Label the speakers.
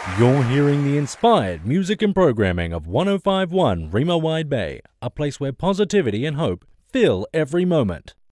Speaker 1: You're hearing the inspired music and programming of 1051 Rima Wide Bay, a place where positivity and hope fill every moment.